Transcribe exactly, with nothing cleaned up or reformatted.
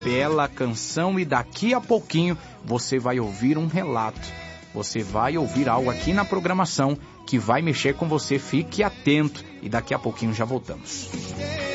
bela canção e daqui a pouquinho você vai ouvir um relato. Você vai ouvir algo aqui na programação que vai mexer com você. Fique atento e daqui a pouquinho já voltamos.